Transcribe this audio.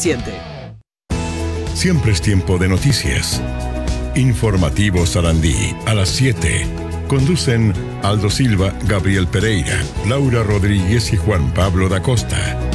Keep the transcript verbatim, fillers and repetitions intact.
eficiente. Siempre es tiempo de noticias. Informativo Sarandí, a las siete. Conducen Aldo Silva, Gabriel Pereira, Laura Rodríguez y Juan Pablo da Costa.